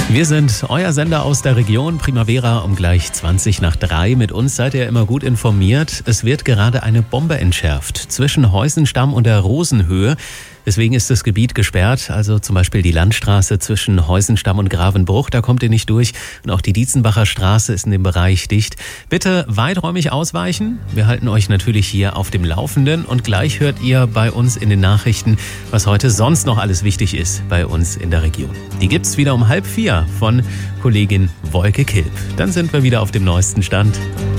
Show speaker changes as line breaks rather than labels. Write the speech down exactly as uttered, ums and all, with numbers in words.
Wir sind euer Sender aus der Region Primavera um gleich zwanzig nach drei. Mit uns seid ihr immer gut informiert. Es wird gerade eine Bombe entschärft zwischen Heusenstamm und der Rosenhöhe. Deswegen ist das Gebiet gesperrt, also zum Beispiel die Landstraße zwischen Heusenstamm und Gravenbruch, da kommt ihr nicht durch. Und auch die Dietzenbacher Straße ist in dem Bereich dicht. Bitte weiträumig ausweichen. Wir halten euch natürlich hier auf dem Laufenden und gleich hört ihr bei uns in den Nachrichten, was heute sonst noch alles wichtig ist bei uns in der Region. Die gibt's wieder um halb vier von Kollegin Wolke Kilp. Dann sind wir wieder auf dem neuesten Stand.